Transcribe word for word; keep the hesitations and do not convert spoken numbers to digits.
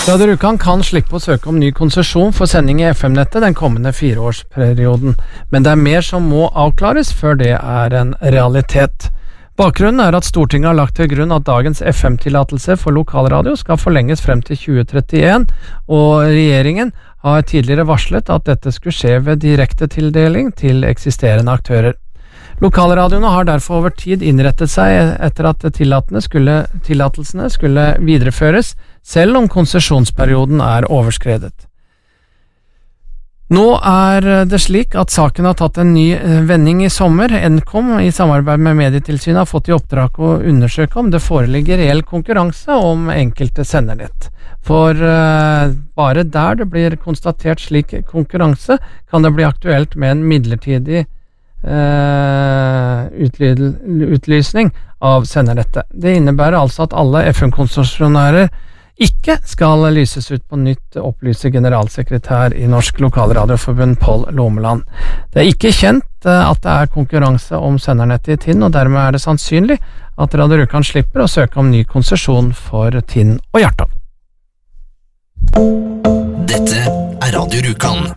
Radio Rjukan kan slippe å søke om ny konsesjon for sending i F M-nettet den kommende fireårsperioden, men det er mer som må avklares før det er en realitet. Bakgrunnen er at Stortinget har lagt til grunn at dagens F M-tillatelse for lokalradio skal forlenges frem til tjue trettien, og regjeringen har tidligere varslet at dette skulle skje ved direkte tildeling til eksisterende aktører. Lokalradioene har derfor over tid innrettet seg etter at skulle, tillatelsene skulle videreføres, selv om konsesjonsperioden er overskredet. Nå er det slik at saken har tatt en ny vending i sommer. Nkom i samarbeid med Medietilsynet har fått i oppdrag å undersøke om det foreligger reell konkurranse om enkelte sendernett. For uh, bare der det blir konstatert slik konkurranse, kan det bli aktuelt med en midlertidig Uh, utlysning av sendernettet. Det innebærer altså at alle F M-konsesjonærer ikke skal lyses ut på nytt, opplyser generalsekretær i Norsk Lokalradioforbund Pål Lomeland. Det er ikke kjent uh, at det er konkurranse om sendernettet i Tinn, og dermed er det sannsynlig at Radio Rjukan slipper å søke om ny konsesjon for Tinn og Hjartdal. Dette er Radio Rjukan.